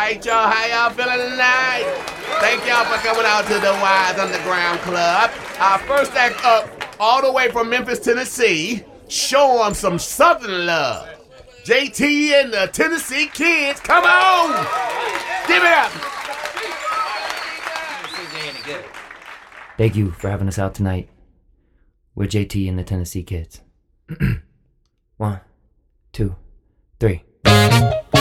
right, y'all. How y'all feeling tonight? Thank y'all for coming out to the Wise Underground Club. Our first act up, all the way from Memphis, Tennessee. Show them some Southern love. JT and the Tennessee Kids, come on! Give it up! Thank you for having us out tonight. We're JT and the Tennessee Kids. 1, 2, 3.